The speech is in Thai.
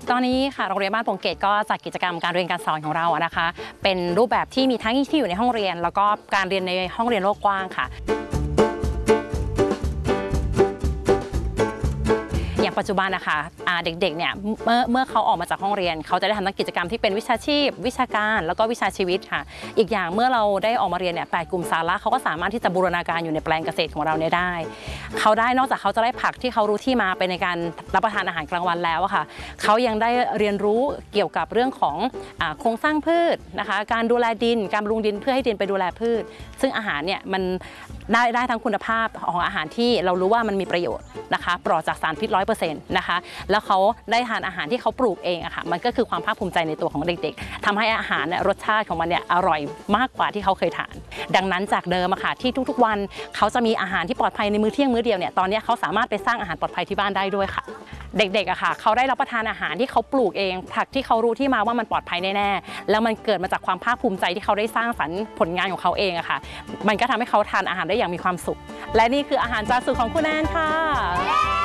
ตอนนี้ค่ะโรงเรียนบ้านโป่งเกตก็จัดกิจกรรมการเรียนการสอนของเรานะคะเป็นรูปแบบที่มีทั้งที่อยู่ในห้องเรียนแล้วก็การเรียนในห้องเรียนโลกกว้างค่ะอย่างปัจจุบันนะคะเด็กๆเนี่ยเมื่อเขาออกมาจากห้องเรียนเขาจะได้ทำทั้งกิจกรรมที่เป็นวิชาชีพวิชาการแล้วก็วิชาชีวิตค่ะอีกอย่างเมื่อเราได้ออกมาเรียนเนี่ย8 กลุ่มสาระเขาก็สามารถที่จะบูรณาการอยู่ในแปลงเกษตรของเราเนี่ยได้เขาได้นอกจากเขาจะได้ผักที่เขารู้ที่มาไปในการรับประทานอาหารกลางวันแล้วค่ะเขายังได้เรียนรู้เกี่ยวกับเรื่องของโครงสร้างพืชนะคะการดูแลดินการบำรุงดินเพื่อให้ดินไปดูแลพืชซึ่งอาหารเนี่ยมันได้ทั้งคุณภาพของอาหารที่เรารู้ว่ามันมีประโยชน์นะคะปลอดจากสารพิษ100%นะคะแล้วเขาได้ทานอาหารที่เขาปลูกเองอะค่ะมันก็คือความภาคภูมิใจในตัวของเด็กๆทำให้อาหารเนี่ยรสชาติของมันเนี่ยอร่อยมากกว่าที่เขาเคยทานดังนั้นจากเดิมอะค่ะที่ทุกๆวันเขาจะมีอาหารที่ปลอดภัยในมื้อเที่ยงมื้อเดียวเนี่ยตอนนี้เขาสามารถไปสร้างอาหารปลอดภัยที่บ้านได้ด้วยค่ะเด็กๆอะค่ะเขาได้รับประทานอาหารที่เขาปลูกเองผักที่เขารู้ที่มาว่ามันปลอดภัยแน่ๆแล้วมันเกิดมาจากความภาคภูมิใจที่เขาได้สร้างสรรค์ผลงานของเขาเองอะค่ะมันก็ทำให้เขาทานอาหารได้อย่างมีความสุขและนี่คืออาหารจานสุดของคุณแอนค่ะ